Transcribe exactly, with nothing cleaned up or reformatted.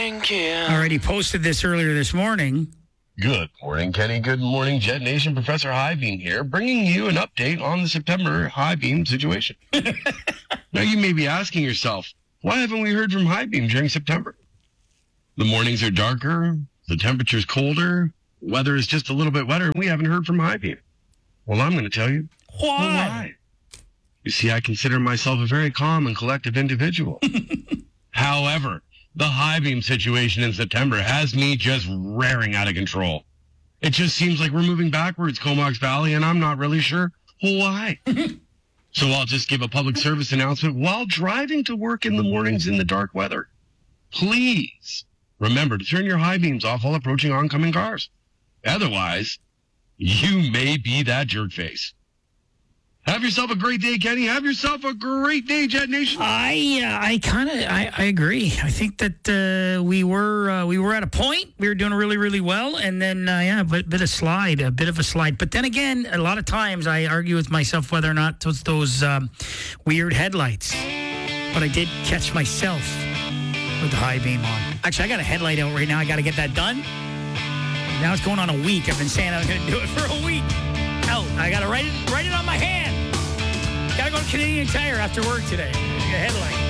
morning, Kim. Already posted this earlier this morning. Good morning, Kenny. Good morning, Jet Nation. Professor Highbeam here, bringing you an update on the September Highbeam situation. Now, you may be asking yourself, why haven't we heard from Highbeam during September? The mornings are darker, the temperature's colder, weather is just a little bit wetter, and we haven't heard from Highbeam. Well, I'm going to tell you Why? why. You see, I consider myself a very calm and collective individual. However, the Highbeam situation in September has me just raring out of control. It just seems like we're moving backwards, Comox Valley, and I'm not really sure why. So I'll just give a public service announcement while driving to work in the mornings in the dark weather. Please remember to turn your high beams off while approaching oncoming cars. Otherwise, you may be that jerk face. Have yourself a great day, Kenny. Have yourself a great day, Jet Nation. I uh, I kind of I, I agree. I think that uh, we were uh, we were at a point. We were doing really really well, and then uh, yeah, a bit, bit of slide, a bit of a slide. But then again, a lot of times I argue with myself whether or not those those um, weird headlights. But I did catch myself with the high beam on. Actually, I got a headlight out right now. I got to get that done. Now it's going on a week. I've been saying I was going to do it for a week. Out. I got to write it write it on my hand. Got to go to Canadian Tire after work today. A headlight.